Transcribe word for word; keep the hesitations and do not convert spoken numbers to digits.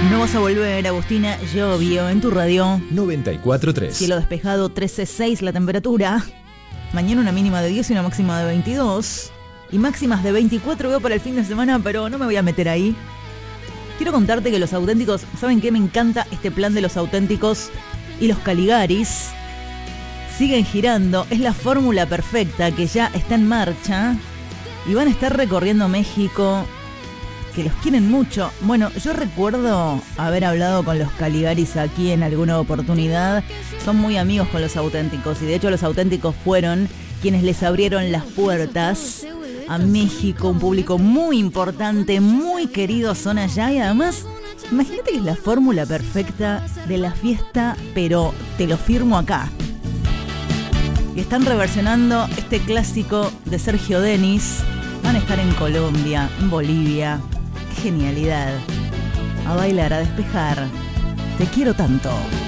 No vas a volver, Agustina Llobio, en tu radio. noventa y cuatro punto tres. Cielo despejado, trece punto seis la temperatura. Mañana una mínima de diez y una máxima de veintidós. Y máximas de veinticuatro veo para el fin de semana, pero no me voy a meter ahí. Quiero contarte que los auténticos, ¿saben qué? Me encanta este plan de los auténticos y los Caligaris. Siguen girando, es la fórmula perfecta que ya está en marcha. Y van a estar recorriendo México, que los quieren mucho. Bueno, yo recuerdo haber hablado con los Caligaris aquí en alguna oportunidad. Son muy amigos con los auténticos y de hecho los auténticos fueron quienes les abrieron las puertas a México. Un público muy importante, muy querido son allá y además, imagínate que es la fórmula perfecta de la fiesta, pero te lo firmo acá. Y están reversionando este clásico de Sergio Denis. Van a estar en Colombia, en Bolivia. ¡Qué genialidad! A bailar, a despejar. Te quiero tanto.